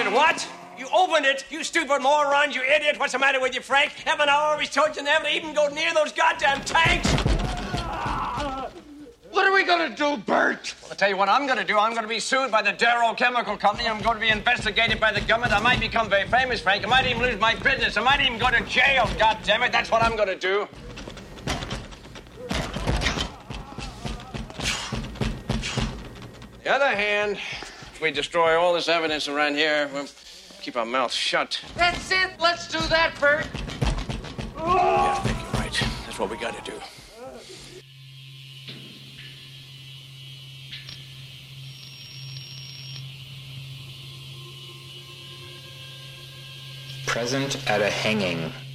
said what? You opened it, you stupid morons, you idiot. What's the matter with you, Frank? Haven't I always told you never to even go near those goddamn tanks? What are we gonna do, Bert? Well, I'll tell you what I'm gonna do. I'm gonna be sued by the Darrow Chemical Company. I'm going to be investigated by the government. I might become very famous, Frank. I might even lose my business. I might even go to jail, goddammit. That's what I'm gonna do. On the other hand, if we destroy all this evidence around here, we'll keep our mouths shut. That's it. Let's do that, Bert. Yeah, I think you're right. That's what we gotta do. Present at a hanging.